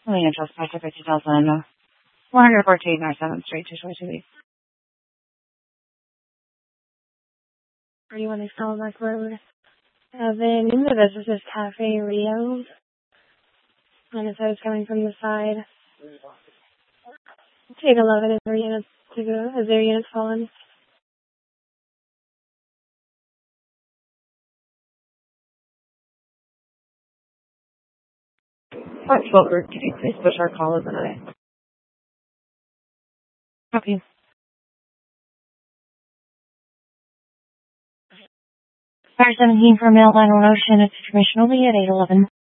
Helena Trust Pacific 2114 North 7th Street, 222. Are you on the Solomon Road? The name of the business is Cafe Rio. And it says coming from the side. Take 11 is their units to go. Is their units fallen? Fort Wilbur, can you please push our call as an eye? Copy. 517 from Outline Ocean. It's information only at 811.